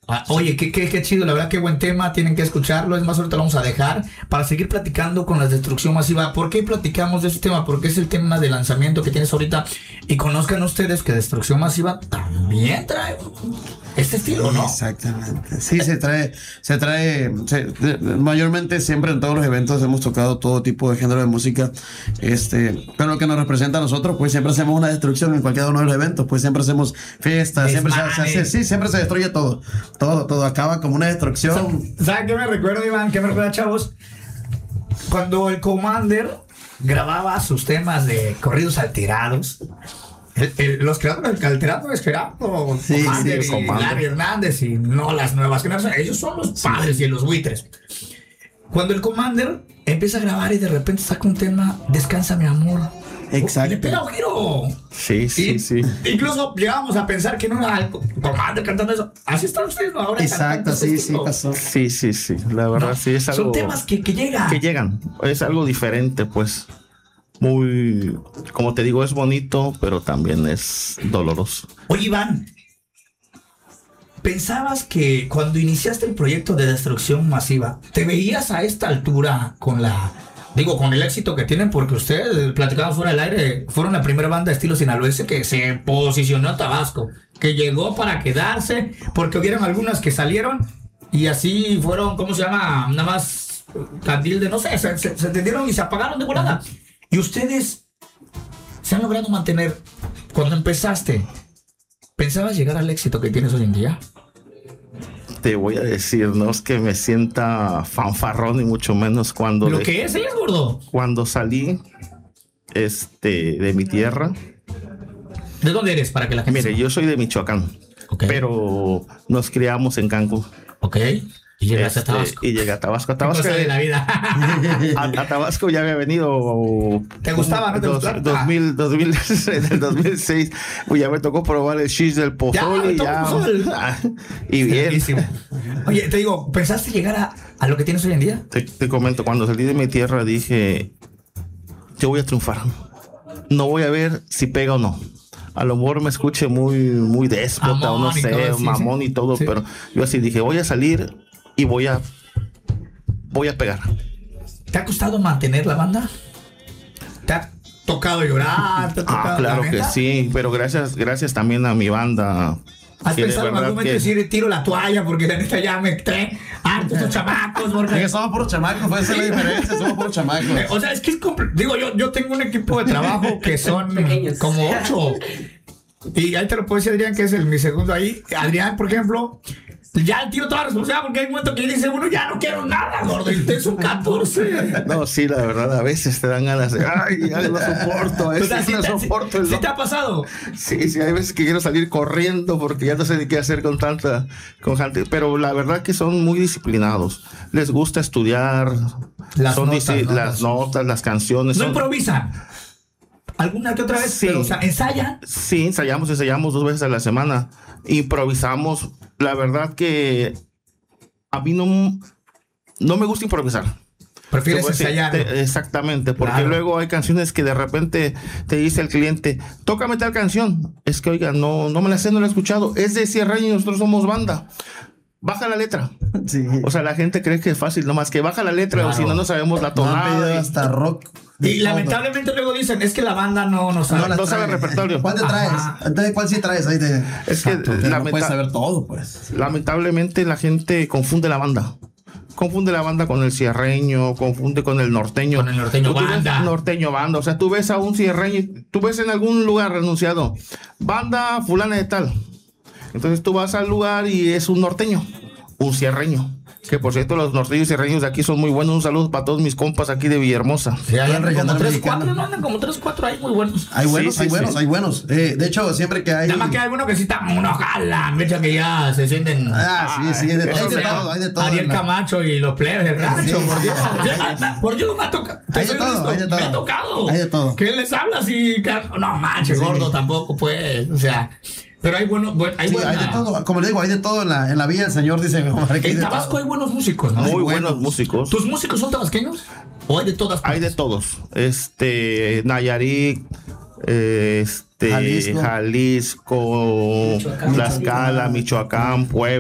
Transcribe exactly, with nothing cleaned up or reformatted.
Ah, oye, qué, qué, qué chido, la verdad, qué buen tema, tienen que escucharlo. Es más, ahorita lo vamos a dejar para seguir platicando con la destrucción masiva. ¿Por qué platicamos de este tema? Porque es el tema de lanzamiento que tienes ahorita. Y conozcan ustedes que destrucción masiva también trae este estilo, ¿no? Exactamente. Sí, se trae, se trae, se, mayormente siempre en todos los eventos hemos tocado todo tipo de género de música. Este, pero lo que nos representa a nosotros, pues siempre hacemos una destrucción en cualquiera uno de los eventos, pues siempre hacemos fiestas, siempre se, se hace, sí, siempre se destruye todo. Todo, todo acaba como una destrucción. ¿Saben qué me recuerdo, Iván? ¿Qué me recuerda, chavos? Cuando el Commander grababa sus temas de corridos alterados, el, el, los creadores del alterado es Gerardo, sí, Commander sí, y Larry Hernández y no las nuevas generaciones. Ellos son los padres sí. y los buitres. Cuando el Commander empieza a grabar y de repente saca un tema, Descansa mi amor. Exacto. Le pega un giro. Sí, sí, y, sí. Incluso llegábamos a pensar que no era el Commander cantando eso. Así están ustedes, ¿no? Ahora exacto, sí, sí, pasó. Sí, sí, sí. La verdad, no, sí es algo. Son temas que, que llegan. Que llegan. Es algo diferente, pues. Muy. Como te digo, es bonito, pero también es doloroso. Oye, Iván. ¿Pensabas que cuando iniciaste el proyecto de destrucción masiva, te veías a esta altura con la. Digo, con el éxito que tienen, porque ustedes, platicamos fuera del aire, fueron la primera banda de estilo sinaloense que se posicionó a Tabasco, que llegó para quedarse, porque hubieron algunas que salieron y así fueron, ¿cómo se llama? Nada más candil de, no sé, se, se, se entendieron y se apagaron de volada. Y ustedes se han logrado mantener. Cuando empezaste, ¿pensabas llegar al éxito que tienes hoy en día? Te voy a decir, no es que me sienta fanfarrón y mucho menos cuando... Lo de, que es, es gordo. Cuando salí este, de mi tierra. ¿De dónde eres? Para que la gente Mire, sepa. Yo soy de Michoacán, okay. Pero nos criamos en Cancún. Ok. Y llegaste este, a Tabasco. Y llegué a Tabasco. A Tabasco de la vida. a, a Tabasco ya había venido. ¿Te gustaba, no te dos, gustaba? dos mil, dos mil, en el dos mil seis, pues ya me tocó probar el cheese del pozole. Ya, ya, y bien. Oye, te digo, ¿pensaste llegar a, a lo que tienes hoy en día? Te, te comento, cuando salí de mi tierra dije, yo voy a triunfar. No voy a ver si pega o no. A lo mejor me escuche muy, muy déspota, amón, o no sé, todo, sí, mamón sí. y todo, sí. Pero yo así dije, voy a salir y voy a voy a pegar. ¿Te ha costado mantener la banda? ¿Te ha tocado llorar? ¿Te ha tocado ah, claro que sí, pero gracias, gracias también a mi banda. ¿Has pensado en algún momento que... decir, tiro la toalla porque la neta ya me traen hartos estos chamacos? Porque... Es somos puros chamacos, puede ser la diferencia, somos puros chamacos. O sea, es que es compl... Digo, yo, yo tengo un equipo de trabajo que son como ocho. Y ahí te lo puedo decir, Adrián, que es el, mi segundo ahí. Adrián, por ejemplo, ya el tiro toda la responsabilidad porque hay un momento que dice uno, ya no quiero nada, gordo, y usted es un catorce. No, sí, la verdad, a veces te dan ganas de, ay, ya no soporto, a veces o sea, ¿sí no te, soporto. ¿Sí, ¿Sí te ha pasado? Sí, sí, hay veces que quiero salir corriendo porque ya no sé ni qué hacer con tanta, con gente, pero la verdad que son muy disciplinados, les gusta estudiar, las, son notas, dici- notas. las notas, las canciones. No son... improvisan. ¿Alguna que otra vez? Sí. Pero, o sea, ¿ensayan? Sí, ensayamos, ensayamos dos veces a la semana. Improvisamos. La verdad que a mí no, no me gusta improvisar. ¿Prefieres ensayar? Te, exactamente, porque claro. Luego hay canciones que de repente te dice el cliente, tócame tal canción. Es que, oiga, no, no me la sé, no la he escuchado. Es de Sierra y nosotros somos banda. Baja la letra. Sí. O sea, la gente cree que es fácil, nomás que baja la letra, claro. O si no, no sabemos la tonada. No, hasta rock. Y lamentablemente luego dicen, es que la banda no, no sabe. No, no sabe el repertorio. ¿Cuál te traes? Entonces, ¿cuál sí traes? Ahí te... Es que lamenta- no puedes saber todo, pues. Lamentablemente la gente confunde la banda. Confunde la banda con el cierreño, confunde con el norteño. Con el norteño Tú banda. ves norteño banda. O sea, tú ves a un cierreño, tú ves en algún lugar renunciado, banda fulana de tal. Entonces tú vas al lugar y es un norteño, un cierreño. Que por cierto, los norteños y cierreños de aquí son muy buenos. Un saludo para todos mis compas aquí de Villahermosa. Sí, hay como tres, cuatro, no andan como tres, cuatro, hay muy buenos. Hay buenos, Sí, hay sí, buenos, sí. hay buenos. Eh, de hecho, siempre que hay. Nada más que hay uno que sí está uno jala, me echa que ya se sienten. Ah, sí, sí, hay de, Eso hay de sea, todo, hay de todo. Ariel ¿no? Camacho y los plebes del rancho, Sí. por Dios. Por Dios, me ha tocado. Hay de todo, hay de todo. Me ha tocado. Hay de todo. ¿Qué les hablas y no manches, Sí. gordo tampoco, pues? O sea, pero hay bueno, bueno hay Sí, buena... hay de todo. Como le digo, hay de todo en la, en la vida. El señor dice, compadre, que hay En de Tabasco todo. hay buenos músicos, ¿no? Muy Muy buenos buenos. músicos. ¿Tus músicos son tabasqueños? ¿O hay de todas partes? Hay de todos. Este, Nayarit, este, Jalisco. Jalisco, Michoacán. Tlaxcala, Michoacán, Puebla.